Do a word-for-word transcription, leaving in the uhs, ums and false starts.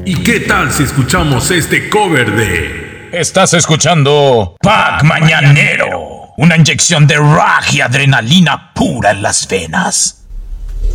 ¿Y qué tal si escuchamos este cover de... Estás escuchando Pack Mañanero, una inyección de rock y adrenalina pura en las venas.